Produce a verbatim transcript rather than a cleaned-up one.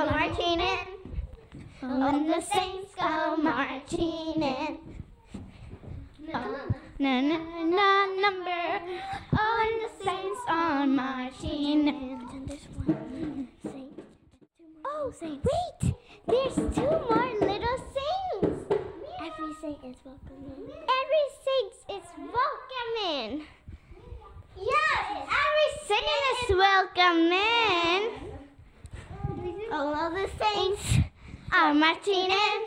marching in. When the saints go marching in. Na na na na number. Oh, when the saints are marching in. Oh, wait! There's two more little saints. Every saint is welcome in. Every saint is welcome in. Yes, every saint is welcome in. All of the saints are marching in.